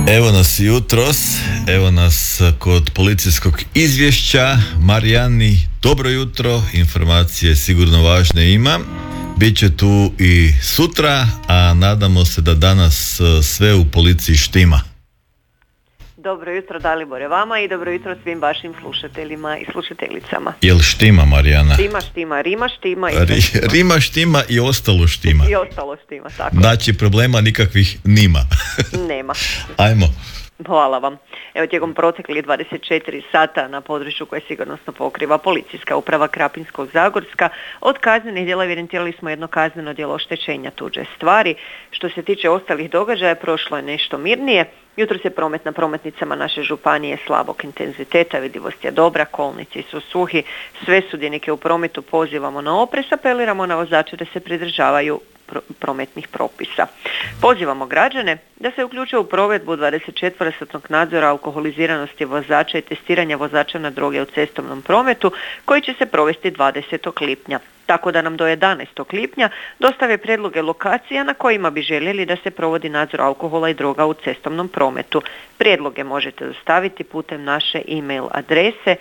Evo nas jutros, evo nas kod policijskog izvješća. Marijani, dobro jutro, informacije sigurno važne ima. Biće tu i sutra, a nadamo se da danas sve u policiji štima. Dobro jutro Dalibore vama i dobro jutro svim vašim slušateljima i slušateljicama. Jel štima, Marijana? Štima, Rima štima i Rima štima i ostalo štima. I ostalo štima, tako. Znači problema nikakvih nima. Nema. Ajmo. Hvala vam. Evo, tijekom proteklih 24 sata na području koje sigurnosno pokriva Policijska uprava Krapinsko-zagorska, od kaznenih djela evidentirali smo jedno kazneno djelo oštećenja tuđe stvari. Što se tiče ostalih događaja, prošlo je nešto mirnije. Jutros je promet na prometnicama naše županije slabog intenziteta, vidljivost je dobra, kolnici su suhi, sve sudionike u prometu pozivamo na oprez, apeliramo na vozače da se pridržavaju prometnih propisa. Pozivamo građane da se uključe u provedbu 24-satnog nadzora alkoholiziranosti vozača i testiranja vozača na droge u cestovnom prometu koji će se provesti 20. lipnja. Tako da nam do 11. lipnja dostave prijedloge lokacija na kojima bi željeli da se provodi nadzor alkohola i droga u cestovnom prometu. Prijedloge možete dostaviti putem naše e-mail adrese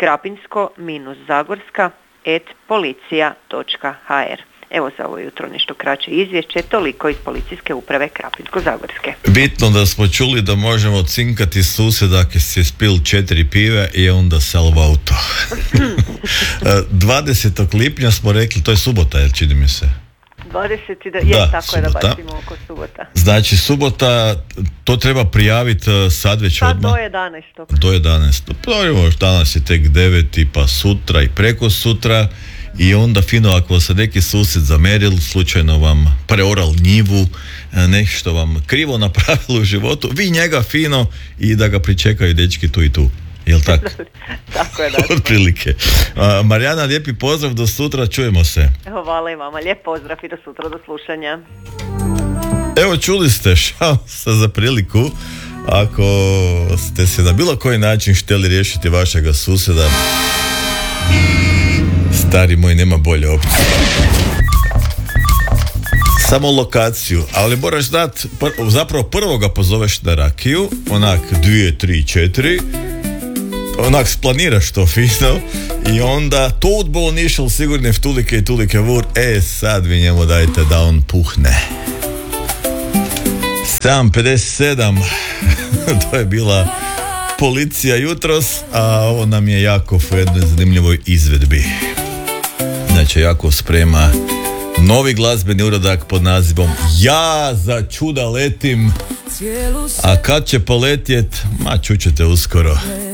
krapinsko-zagorska@policija.hr. Evo za ovo jutro nešto kraće izvješće, toliko iz Policijske uprave Krapinsko-zagorske. Bitno da smo čuli da možemo cinkati susjeda ako si spil 4 pive i onda salva auto. 20. lipnja smo rekli, to je subota, jer čini mi se. 20. Je, tako subota. Je da bacimo oko subota. Znači subota, to treba prijaviti sad već odmah? Do 11. Do 11. Prvo, danas je tek 9. pa sutra i preko sutra. I onda fino ako se neki susjed zameril, slučajno vam preoral njivu, nešto vam krivo napravilo u životu, vi njega fino i da ga pričekaju dečki tu i tu. Jel tako? Tako je, da. Otprilike. Marijana, lijepi pozdrav, do sutra, čujemo se. Hvala i vama, lijep pozdrav i do sutra, do slušanja. Evo, čuli ste, šansa za priliku, ako ste se na bilo koji način htjeli riješiti vašega susjeda, stari moj, nema bolje opcije. Samo lokaciju, ali moraš znati, zapravo prvo ga pozoveš na rakiju, onak 2, 3, 4, onak splaniraš to fino i onda Toad Bolnišel sigurne v tulike i tulike vur, sad vi njemu dajte da on puhne. 7:57 to je bila policija jutros, a ovo nam je Jakov u jednoj zanimljivoj izvedbi. Znači, Jakov sprema novi glazbeni uradak pod nazivom Ja za čuda letim, a kad će poletjet, čućete uskoro.